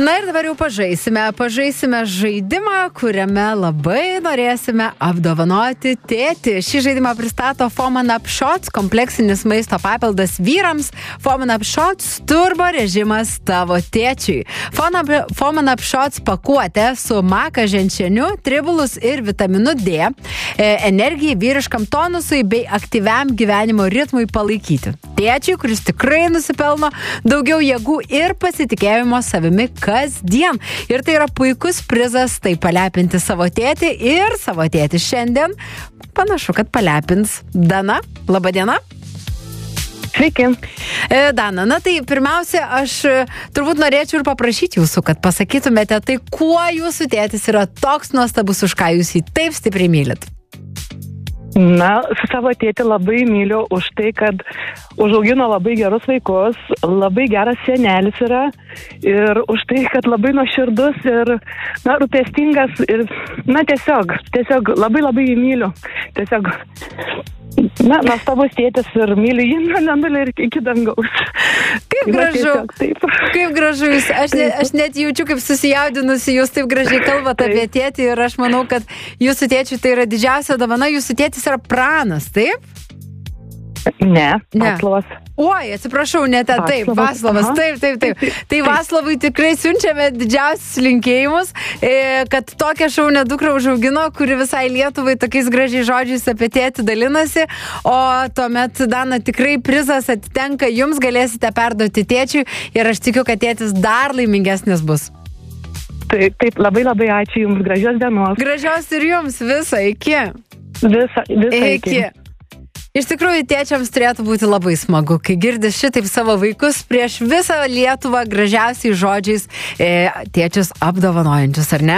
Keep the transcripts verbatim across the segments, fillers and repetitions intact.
Na ir dabar jau pažaisime. Pažaisime žaidimą, kuriame labai norėsime apdovanoti tėtį. Šį žaidimą pristato Foman Up Shots, kompleksinis maisto papildas vyrams. Foman Up Shots turbo režimas tavo tėčiui. Foman Up Shots pakuotė su maka ženšeniu, tribulus ir vitaminu D, energijai, vyriškam tonusui bei aktyviam gyvenimo ritmui palaikyti. Tėčiui, kuris tikrai nusipelno daugiau jėgų ir pasitikėjimo savimi kasdien. Ir tai yra puikus prizas, tai palepinti savo tėtį ir savo tėtį šiandien panašu, kad palepins Dana. Labadiena. Sveiki. Dana, na tai pirmiausia, aš turbūt norėčiau ir paprašyti jūsų, kad pasakytumėte tai, kuo jūsų tėtis yra toks nuostabus, už ką jūs jį taip stipriai mylit. Na, su savo tėtį labai myliu už tai, kad užaugino labai gerus vaikus, labai geras senelis yra ir už tai, kad labai nuoširdus ir, na, rūpestingas ir, na, tiesiog, tiesiog labai labai jį myliu. Tiesiog, na, nuostabus tėtis ir myliu jį nuo nulio ir iki dangaus. Kaip gražu, kaip gražu jūs, aš, ne, aš net jaučiu, kaip susijaudinusi, jūs taip gražiai kalbate apie tėtį ir aš manau, kad jūsų tėčiui tai yra didžiausia dovana, jūsų tėtis yra pranas, taip? Ne, Vaclovas. Oi, atsiprašau, ne ta, taip, Vaclovas, taip, taip, taip. Tai Vaclovui tikrai siunčiame didžiausius linkėjimus, kad tokią šaunę dukrą užaugino, kuri visai Lietuvai tokiais gražiais žodžiais apie tėtį dalinasi, o tuomet, Dana, tikrai prizas atitenka jums, galėsite perduoti tėčiui ir aš tikiu, kad tėtis dar laimingesnis bus. Taip, taip, labai labai ačiū jums, gražios dienos. Gražios ir jums, visą, iki. Visą, visą iki. iki. Iš tikrųjų, tėčiams turėtų būti labai smagu, kai girdi šitaip savo vaikus prieš visą Lietuvą gražiausiais žodžiais e, tėčius apdovanojančius, ar ne?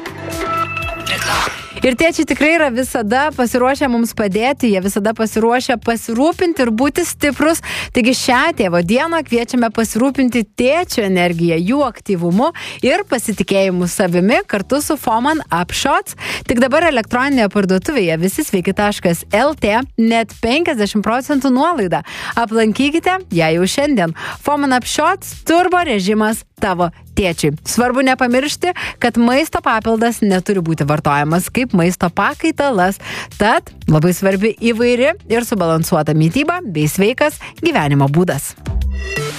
Ir tėčiai tikrai yra visada pasiruošę mums padėti, jie visada pasiruošę pasirūpinti ir būti stiprus. Taigi šią tėvo dieną kviečiame pasirūpinti tėčio energiją, jų aktyvumu ir pasitikėjimu savimi kartu su Foman Up Shots. Tik dabar elektroninėje parduotuvėje visi sveiki taškas el tė net penkiasdešimt procentų nuolaida. Aplankykite ją jau šiandien. Foman Up Shots turbo režimas tavo tėčiui. Svarbu nepamiršti, kad maisto papildas neturi būti vartojamas kaip maisto pakaitalas. Tad labai svarbi įvairi ir subalansuota mityba bei sveikas gyvenimo būdas.